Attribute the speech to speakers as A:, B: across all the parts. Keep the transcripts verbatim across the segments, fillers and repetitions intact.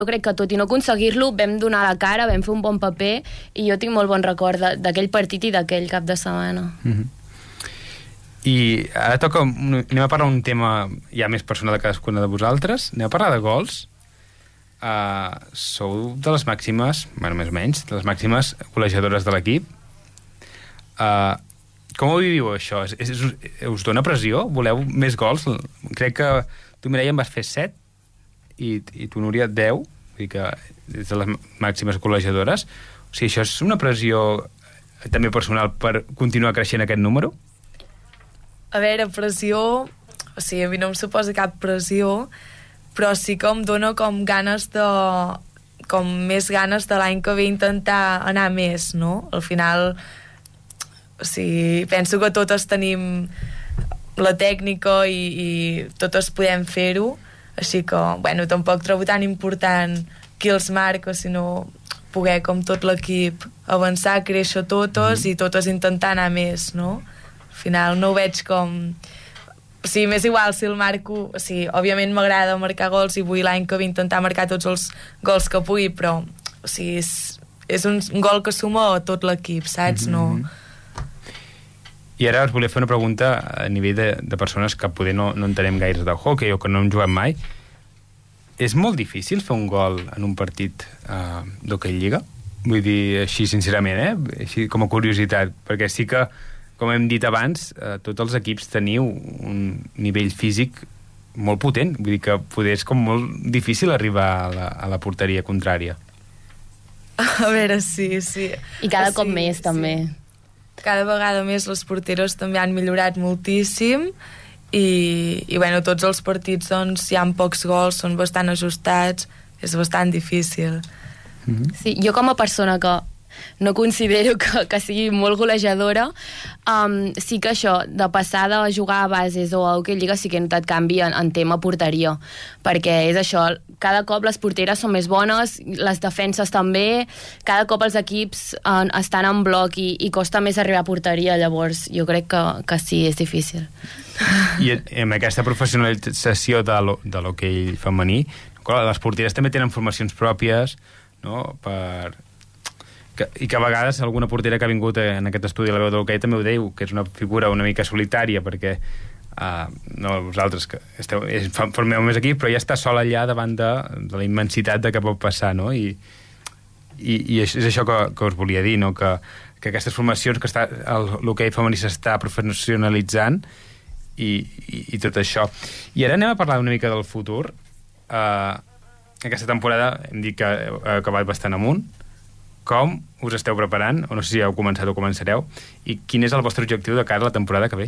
A: Jo crec que tot i no aconseguir-lo vam donar la cara, vam fer un bon paper i jo tinc molt bon record d'aquell partit i d'aquell cap de setmana.
B: Mm-hmm. I ara toca, anem a parlar un tema ja més personal de cadascuna de vosaltres, anem a parlar de gols. Uh, sou de les màximes, bueno, més o menys, de les màximes golejadores de l'equip. Uh, com ho viviu això? És, és, us dona pressió? Voleu més gols? Crec que tu, Mireia, em vas fer set i, i tu, Núria, deu, vull dir que és de les màximes golejadores. O sigui, això és una pressió també personal per continuar creixent aquest número?
C: A veure, pressió... O sigui, a mi no em suposa cap pressió, però sí que em dona com ganes de... com més ganes de l'any que ve intentar anar més, no? Al final... O sigui, penso que totes tenim la tècnica i, i totes podem fer-ho, així que, bueno, tampoc trobo tan important qui els marca, sinó poder, com tot l'equip, avançar, créixer totes mm. i totes intentar anar més, no? Al final no ho veig com... O sigui, m'és igual si el marco... O sigui, òbviament m'agrada marcar gols i vull l'any que ve intentar marcar tots els gols que pugui, però, o sigui, és, és un gol que suma a tot l'equip, saps? Mm-hmm. No...
B: I ara us volia fer una pregunta a nivell de, de persones que poder no, no entenem gaire de hockey o que no hem jugat mai. És molt difícil fer un gol en un partit uh, d'hoquei lliga? Vull dir, així sincerament, eh? Així com a curiositat, perquè sí que, com hem dit abans, uh, tots els equips teniu un nivell físic molt potent. Vull dir que poder és com molt difícil arribar a la, a la porteria contrària.
C: A veure, sí, sí.
A: I cada
C: sí,
A: cop més, sí. També.
C: Cada vegada més les porteres també han millorat moltíssim i, i bueno, tots els partits doncs hi ha pocs gols, són bastant ajustats, és bastant difícil.
A: Mm-hmm. Sí, jo com a persona que no considero que, que sigui molt golejadora, um, sí que això, de passar de jugar a bases o a hoquei lliga sí que he notat canvi en, en tema porteria, perquè és això, cada cop les porteres són més bones, les defenses també, cada cop els equips uh, estan en bloc i, i costa més arribar a porteria, llavors jo crec que, que sí, és difícil.
B: I amb aquesta professionalització de l'hoquei femení, les porteres també tenen formacions pròpies, no?, per... Que, i que a vegades alguna portera que ha vingut en aquest estudi a la veu de l'hoquei també ho diu, que és una figura una mica solitària, perquè uh, no, vosaltres que esteu, formeu més equip, però ja està sola allà davant de, de la immensitat de què pot passar, no? I, i, i és això que, que us volia dir, no? Que, que aquestes formacions que està, l'hoquei femení s'està professionalitzant i, i, i tot això. I ara anem a parlar una mica del futur. Uh, aquesta temporada hem dit que ha acabat bastant amunt. Com us esteu preparant, o no sé si heu començat o començareu, i quin és el vostre objectiu de cara a la temporada que ve?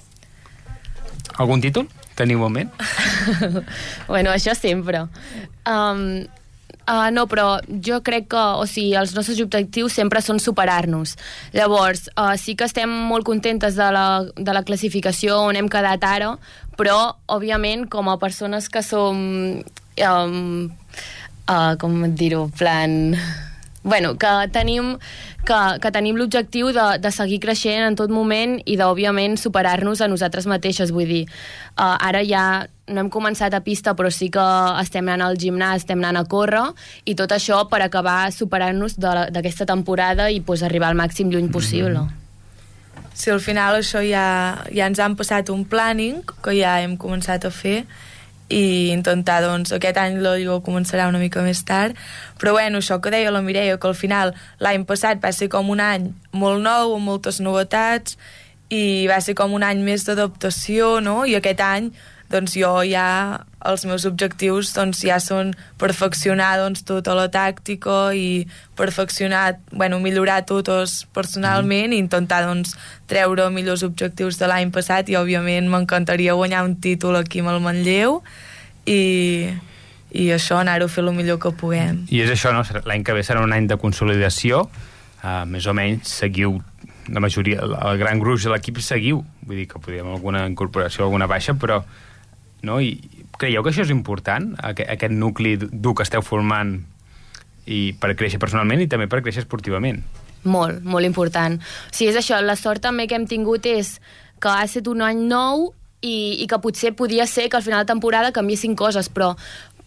B: Algun títol? Teniu un moment?
A: Bueno, això sempre. Um, uh, no, però jo crec que, o sigui, els nostres objectius sempre són superar-nos. Llavors, uh, sí que estem molt contentes de la, de la classificació on hem quedat ara, però, òbviament, com a persones que som... Um, uh, com dir-ho? Plan... Bueno, que tenim, que, que tenim l'objectiu de, de seguir creixent en tot moment i d'òbviament superar-nos a nosaltres mateixes, vull dir, uh, ara ja no hem començat a pista però sí que estem anant al gimnàs, estem anant a córrer i tot això per acabar superant-nos d'aquesta temporada i pues, arribar al màxim lluny possible.
C: Sí, al final això ja, ja ens han passat un planning que ja hem començat a fer i intentar, doncs, aquest any la Lliga començarà una mica més tard, però bueno, això que deia la Mireia, que al final l'any passat va ser com un any molt nou, amb moltes novetats, i va ser com un any més d'adaptació, no? I aquest any, doncs jo ja, els meus objectius doncs ja són perfeccionar doncs tota la tàctica i perfeccionar, bueno, millorar totes personalment mm. i intentar doncs treure millors objectius de l'any passat i òbviament m'encantaria guanyar un títol aquí amb el Manlleu i, i això, anar-ho a fer el millor que puguem.
B: I és això, no? L'any que ve serà un any de consolidació, uh, més o menys seguiu la majoria, el gran gruix de l'equip seguiu, vull dir que podríem alguna incorporació, alguna baixa, però no? I creieu que això és important, aquest, aquest nucli dur que esteu formant i per créixer personalment i també per créixer esportivament?
A: Molt, molt important. O sigui, és això, la sort també que hem tingut és que ha estat un any nou i, i que potser podia ser que al final de temporada canviessin coses, però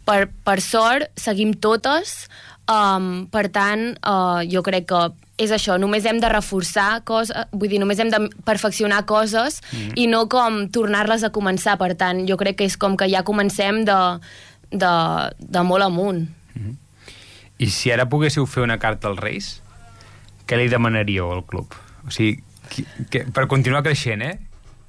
A: per, per sort seguim totes, um, per tant uh, jo crec que és això, només hem de reforçar coses, vull dir, només hem de perfeccionar coses mm. i no com tornar-les a començar, per tant jo crec que és com que ja comencem de, de, de molt amunt.
B: Mm. I si ara poguéssiu fer una carta als Reis, què li demanaríeu al club? O sigui, que, que, per continuar creixent, eh?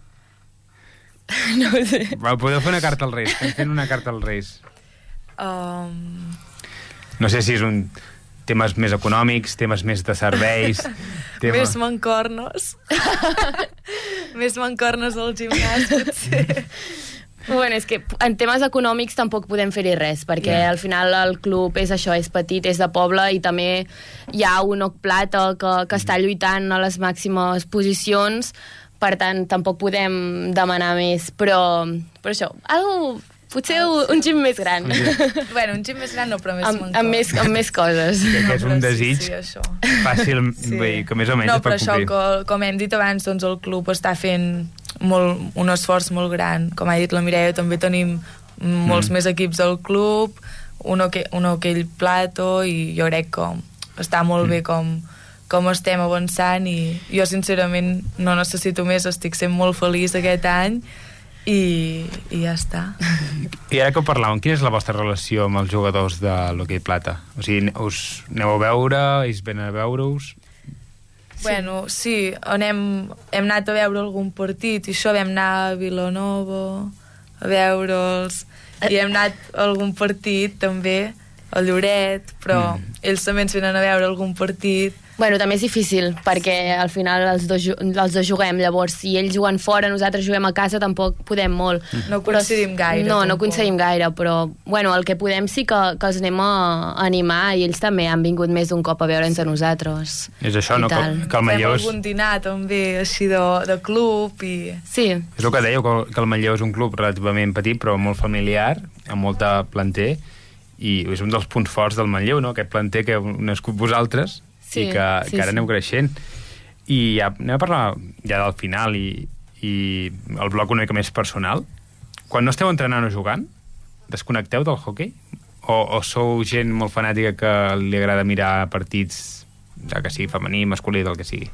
A: No ho sé.
B: Podeu fer una carta als Reis, estem fent una carta als Reis.
C: Um...
B: No sé si és un temes més econòmics, temes més de serveis... tema...
C: Més mancornos. Més mancornos al gimnàs, potser.
A: Bueno, és que en temes econòmics tampoc podem fer-hi res, perquè yeah. al final el club és això, és petit, és de poble, i també hi ha un Oc Plata que, que està lluitant a les màximes posicions, per tant tampoc podem demanar més, però, però això, algo... Potser un, un gym més gran.
C: Bueno, un gym més gran no, però més
A: amb, amb, més, amb més coses.
B: Que, que és un desig
C: sí, sí,
B: fàcil, sí. Bé, que més o menys
C: no,
B: es pot
C: això,
B: complir.
C: que, com hem dit abans, doncs el club està fent molt, un esforç molt gran. Com ha dit la Mireia, també tenim molts mm. més equips del club, un, hoquei, un hoquei Plato, i jo crec que està molt mm. bé com, com estem avançant, i jo sincerament no necessito més, estic sent molt feliç aquest any, I, i ja està.
B: I ara que ho parlàvem, quina és la vostra relació amb els jugadors de l'hoquei plata? O sigui, us aneu a veure, ells venen a veure-us?
C: Bueno, sí, anem, hem anat a veure algun partit, i això vam anar a Vilanova a veure'ls, i hem anat a algun partit també a Lloret, però mm. ells també ens venen a veure algun partit.
A: Bueno, també és difícil, perquè al final els dos, els dos juguem, llavors si ells juguen fora, nosaltres juguem a casa, tampoc podem molt.
C: No coincidim gaire.
A: No,
C: tampoc.
A: no coincidim gaire, però bueno, el que podem sí que, que els anem a animar, i ells també han vingut més d'un cop a veure'ns a nosaltres.
B: És això, no? Que, que el Manlleu és...
C: Fem algun dinar també, així de, de club, i...
A: Sí.
B: És el que dèieu, que, que el Manlleu és un club relativament petit, però molt familiar, amb molta planter, i és un dels punts forts del Manlleu, no? Aquest planter que heu nascut vosaltres, sí, i que, sí, que ara sí. Aneu creixent. I ja anem a parlar ja del final i, i el bloc una mica més personal. Quan no esteu entrenant o jugant, desconnecteu del hoquei? O, o sou gent molt fanàtica que li agrada mirar partits, ja que sigui femení, masculí, del que sigui?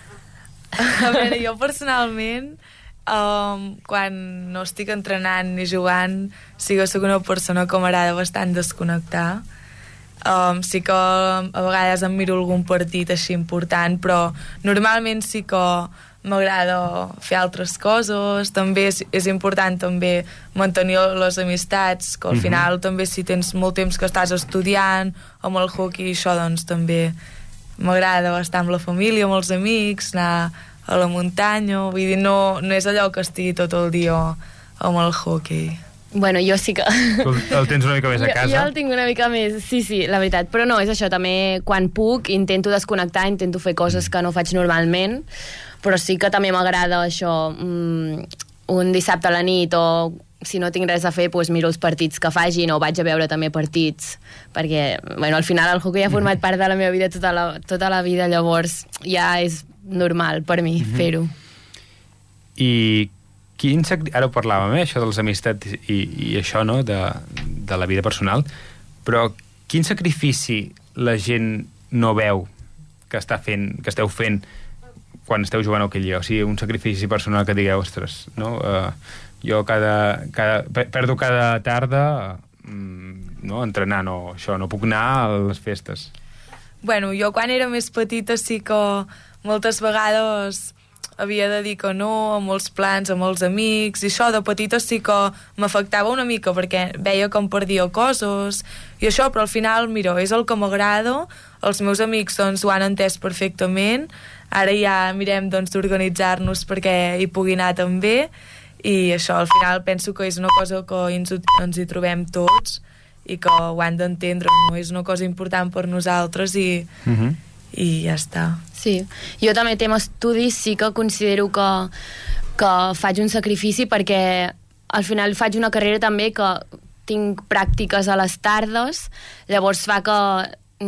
C: A veure, jo personalment, um, quan no estic entrenant ni jugant, sí que soc una persona que m'agrada bastant desconnectar. Um, sí que a vegades em miro algun partit així important, però normalment sí que m'agrada fer altres coses. També és, és important també mantenir les amistats, que al mm-hmm. final també si tens molt temps que estàs estudiant, amb el hoquei, això doncs també m'agrada estar amb la família, amb els amics, anar a la muntanya, vull dir, no, no és allò que estigui tot el dia amb el hoquei.
A: Bueno, jo sí que...
B: Tu el tens una mica més a casa?
A: Jo, jo el tinc una mica més, sí, sí, la veritat. Però no, és això, també quan puc intento desconnectar, intento fer coses que no faig normalment, però sí que també m'agrada això, um, un dissabte a la nit, o si no tinc res a fer, doncs miro els partits que fagin, o vaig a veure també partits, perquè, bueno, al final el hoquei ha format part de la meva vida tota la, tota la vida, llavors ja és normal per mi mm-hmm. fer-ho.
B: I quin sacri... ara ho parlàvem, eh, això de les amistats i, i això, no?, de, de la vida personal, però quin sacrifici la gent no veu que, està fent, que esteu fent quan esteu jugant a hoquei? O sigui, un sacrifici personal que digueu, ostres, no? Uh, jo cada, cada, perdo cada tarda mm, no, entrenant, o això, no puc anar a les festes.
C: Bueno, jo quan era més petita sí que moltes vegades havia de dir que no, a molts plans, amb els amics, i això de petita sí que m'afectava una mica, perquè veia que em perdia coses, i això, però al final, mira, és el que m'agrada, els meus amics doncs ho han entès perfectament, ara ja mirem doncs d'organitzar-nos perquè hi pugui anar també, i això, al final penso que és una cosa que ens, ens hi trobem tots, i que ho han d'entendre, no? És una cosa important per nosaltres, i... Mm-hmm. i ja està.
A: Sí, jo també tema estudis sí que considero que, que faig un sacrifici, perquè al final faig una carrera també que tinc pràctiques a les tardes, llavors fa que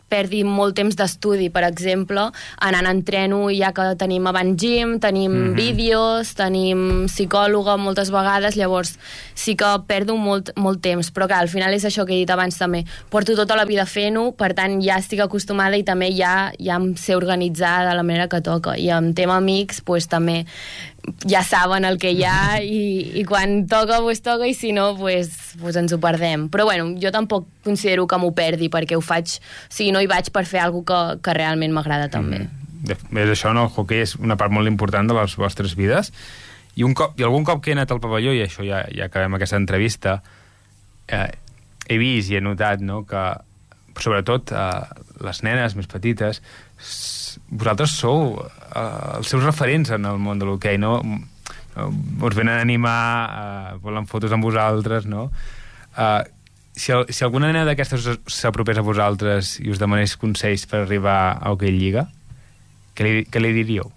A: perdi molt temps d'estudi, per exemple, anant a entreno, ja que tenim abans gym, tenim mm-hmm. vídeos, tenim psicòloga moltes vegades, llavors sí que perdo molt, molt temps, però clar, al final és això que he dit abans també, porto tota la vida fent-ho, per tant ja estic acostumada i també ja, ja em sé organitzar de la manera que toca, i amb tema amics pues, també ja saben el que hi ha i, i quan toca, pues toca, i si no, pues, pues ens ho perdem. Però bueno, jo tampoc considero que m'ho perdi, perquè ho faig, o sigui, no hi vaig per fer alguna cosa que, que realment m'agrada també.
B: Mm. És això, no? El hoquei és una part molt important de les vostres vides, i, un cop, i algun cop que he anat al pavelló, i això ja, ja acabem aquesta entrevista, eh, he vist i he notat, no?, que sobretot eh, les nenes més petites, vosaltres sou eh, els seus referents en el món de l'hoquei, no? Us venen a animar, eh, volen fotos amb vosaltres, no? Eh, si, si alguna nena d'aquestes s'apropés a vosaltres i us demanés consells per arribar a Hoquei Lliga, què li, què li diríeu?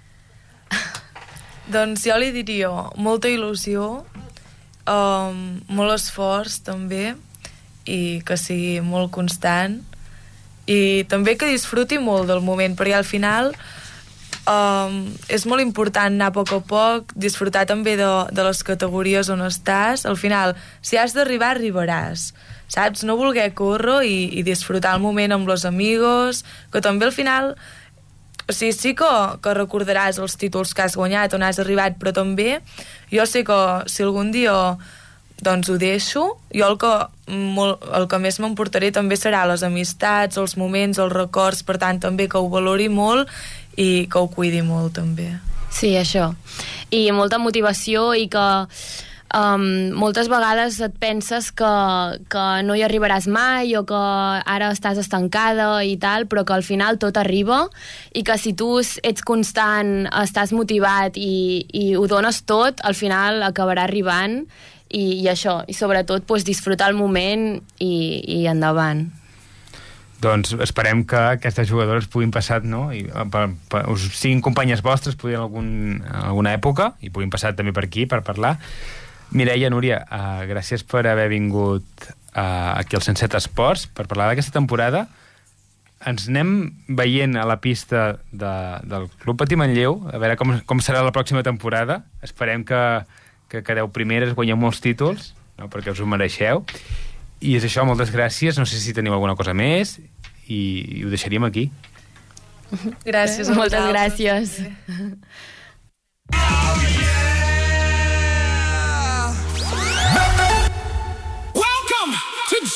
C: Doncs jo li diria molta il·lusió, um, molt esforç també, i que sigui molt constant, i també que disfruti molt del moment, perquè al final um, és molt important anar a poc a poc, disfrutar també de, de les categories on estàs. Al final, si has d'arribar, arribaràs, saps? No voler córrer i, i disfrutar el moment amb els amigos, que també al final, o sigui, sí que, que recordaràs els títols que has guanyat, on has arribat, però també jo sé que si algun dia doncs ho deixo, jo el que, molt, el que més m'emportaré també serà les amistats, els moments, els records, per tant també que ho valori molt i que ho cuidi molt també.
A: Sí, això. I molta motivació, i que um, moltes vegades et penses que, que no hi arribaràs mai, o que ara estàs estancada i tal, però que al final tot arriba, i que si tu ets constant, estàs motivat i, i ho dones tot, al final acabarà arribant. I, i això, i sobretot pues, disfrutar el moment i, i endavant.
B: Doncs esperem que aquestes jugadores puguin passar, no? I, per, per, us siguin companyes vostres, puguin en, algun, en alguna època, i puguin passar també per aquí per parlar. Mireia, Núria, uh, gràcies per haver vingut uh, aquí al cent set Esports per parlar d'aquesta temporada. Ens anem veient a la pista de, del Club Patí Manlleu, a veure com, com serà la pròxima temporada. Esperem que que quedeu primeres, guanyeu molts títols, no? Perquè us ho mereixeu. I és això, moltes gràcies. No sé si teniu alguna cosa més, i, i ho deixaríem aquí.
C: Gràcies.
A: Moltes gràcies.
C: Oh, yeah.